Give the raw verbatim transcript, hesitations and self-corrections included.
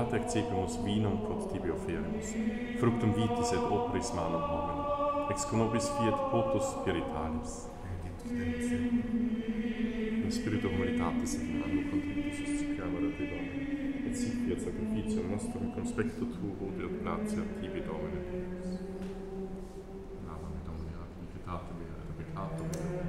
Veritate accepimus vinum quod tibi oferimus, fructum vitis et operis manum homini, ex nobis fiat potus spiritualis. In spiritu humanitatis et in anno contributus suscipiamur a te, Domine, et sic fiat sacrificium nostrum conspecto tuo Deo gratia tibi, Domine Deus. Lavame, Domine, ac dignitate mea, et peccatum mea,